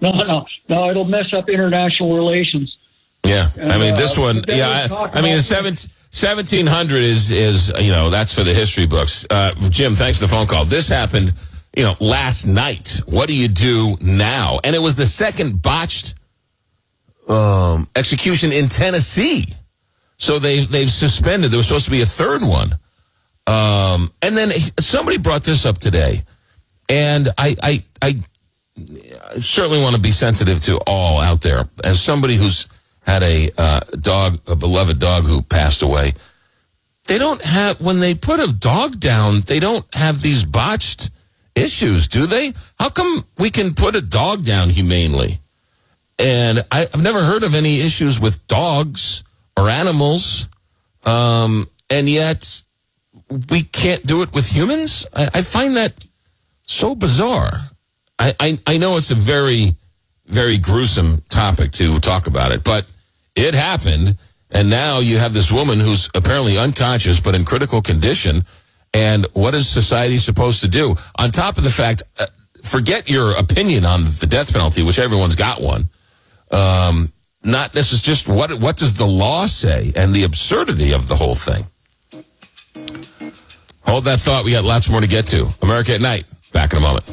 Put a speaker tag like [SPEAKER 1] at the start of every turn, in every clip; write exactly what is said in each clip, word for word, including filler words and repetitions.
[SPEAKER 1] No, no, no. It'll mess up international relations.
[SPEAKER 2] Yeah,
[SPEAKER 1] And,
[SPEAKER 2] I mean,
[SPEAKER 1] uh,
[SPEAKER 2] this one, yeah, I, I mean, the seven, seventeen hundred is, is, you know, that's for the history books. Uh, Jim, thanks for the phone call. This happened, you know, last night. What do you do now? And it was the second botched um, execution in Tennessee. So they've, they've suspended. There was supposed to be a third one. Um, and then somebody brought this up today. And I, I, I, I certainly want to be sensitive to all out there. As somebody who's had a uh, dog, a beloved dog who passed away, they don't have, when they put a dog down, they don't have these botched issues, do they? How come we can put a dog down humanely? And I, I've never heard of any issues with dogs or animals, um, and yet we can't do it with humans? I, I find that so bizarre. I, I, I know it's a very, very gruesome topic to talk about it, but it happened, and now you have this woman who's apparently unconscious but in critical condition, and what is society supposed to do? On top of the fact, uh, forget your opinion on the death penalty, which everyone's got one. Um, not this is just what what does the law say, and the absurdity of the whole thing. Hold that thought. We got lots more to get to. America at Night. Back in a moment.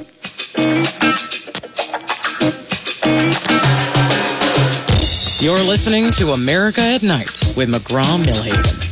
[SPEAKER 3] You're listening to America at Night with McGraw-Milhaven.